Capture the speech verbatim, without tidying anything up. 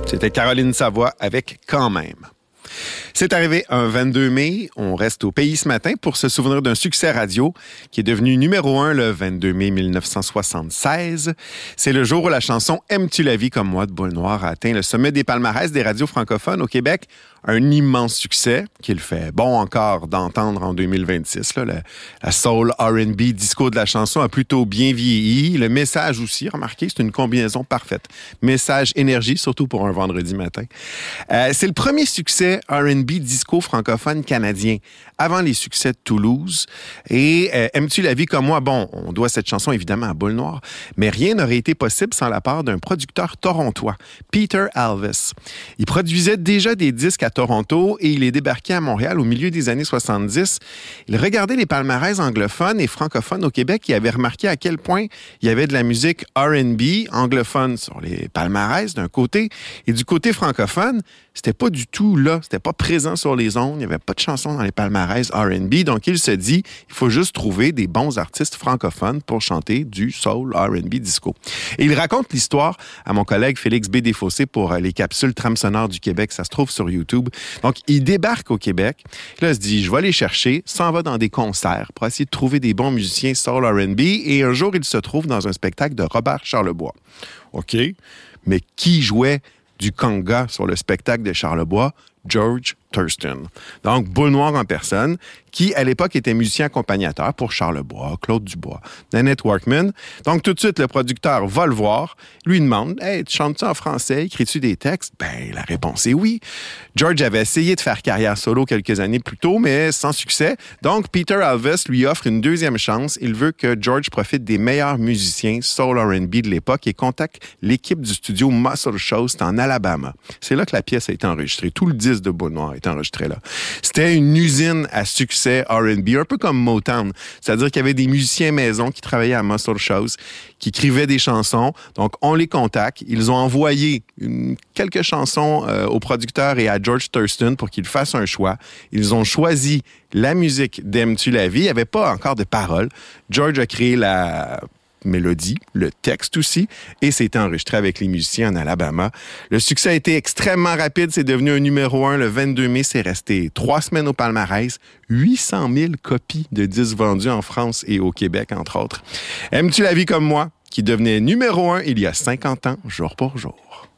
C'était Caroline Savoie avec « Quand même ». C'est arrivé un vingt-deux mai. On reste au pays ce matin pour se souvenir d'un succès radio qui est devenu numéro un le vingt-deux mai mille neuf cent soixante-seize. C'est le jour où la chanson « Aimes-tu la vie comme moi » de Boule Noire a atteint le sommet des palmarès des radios francophones au Québec. Un immense succès qu'il fait bon encore d'entendre en deux mille vingt-six. Là, la, la soul, R and B, disco de la chanson a plutôt bien vieilli. Le message aussi, remarquez, c'est une combinaison parfaite. Message, énergie, surtout pour un vendredi matin. Euh, c'est le premier succès R and B disco francophone canadien, avant les succès de Toulouse. Et euh, Aimes-tu la vie comme moi? Bon, on doit cette chanson évidemment à Boule Noire, mais rien n'aurait été possible sans la part d'un producteur torontois, Peter Alves. Il produisait déjà des disques à Toronto et il est débarqué à Montréal au milieu des années soixante-dix. Il regardait les palmarès anglophones et francophones au Québec et avait remarqué à quel point il y avait de la musique R and B anglophone sur les palmarès d'un côté et du côté francophone, c'était pas du tout là, c'était pas présent sur les ondes, il n'y avait pas de chansons dans les palmarès R and B, donc il se dit, il faut juste trouver des bons artistes francophones pour chanter du soul, R and B, disco. Et il raconte l'histoire à mon collègue Félix B. Desfossés pour les capsules Trame sonore du Québec, ça se trouve sur YouTube. Donc, il débarque au Québec, là, il se dit, je vais aller chercher, s'en va dans des concerts pour essayer de trouver des bons musiciens soul, R and B, et un jour, il se trouve dans un spectacle de Robert Charlebois. OK, mais qui jouait du conga sur le spectacle de Charlebois? George Thurston. Donc, Boule Noire en personne, qui, à l'époque, était musicien accompagnateur pour Charlebois, Claude Dubois, Nanette Workman. Donc, tout de suite, le producteur va le voir, lui demande « Hey, tu chantes-tu en français? Écris-tu des textes? » Ben, la réponse est oui. George avait essayé de faire carrière solo quelques années plus tôt, mais sans succès. Donc, Peter Alves lui offre une deuxième chance. Il veut que George profite des meilleurs musiciens soul R and B de l'époque et contacte l'équipe du studio Muscle Shoals en Alabama. C'est là que la pièce a été enregistrée. Tout le disque de Boule Noire est enregistré là. C'était une usine à succès R and B, un peu comme Motown. C'est-à-dire qu'il y avait des musiciens maison qui travaillaient à Muscle Shoals, qui écrivaient des chansons. Donc, on les contacte. Ils ont envoyé une, quelques chansons euh, au producteur et à George Thurston pour qu'il fasse un choix. Ils ont choisi la musique d'Aimes-tu la vie. Il n'y avait pas encore de paroles. George a créé la mélodie, le texte aussi, et c'était enregistré avec les musiciens en Alabama. Le succès a été extrêmement rapide, c'est devenu un numéro un le vingt-deux mai, c'est resté trois semaines au palmarès, huit cent mille copies de disques vendus en France et au Québec, entre autres. Aimes-tu la vie comme moi, qui devenait numéro un il y a cinquante ans, jour pour jour?